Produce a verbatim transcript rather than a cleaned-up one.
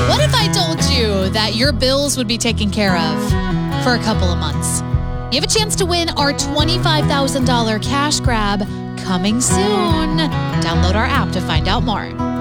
What if I told you that your bills would be taken care of for a couple of months? You have a chance to win our twenty-five thousand dollars cash grab coming soon. Download our app to find out more.